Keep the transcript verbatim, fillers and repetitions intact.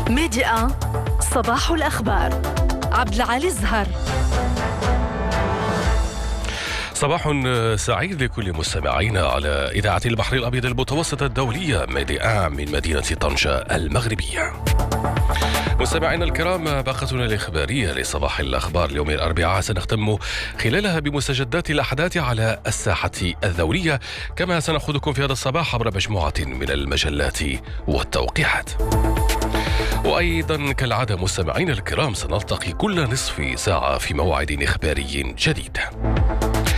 ميديا صباح الأخبار. عبد العالي الزهر. صباح سعيد لكل مستمعينا على إذاعة البحر الأبيض المتوسط الدولية ميديا من مدينة طنجة المغربية. مستمعينا الكرام، باقتنا الإخبارية لصباح الأخبار اليوم الأربعاء سنختم خلالها بمستجدات الأحداث على الساحة الدولية، كما سنأخذكم في هذا الصباح عبر مجموعة من المجلات والتوقيعات. وأيضا كالعادة مستمعينا الكرام سنلتقي كل نصف ساعة في موعد إخباري جديد.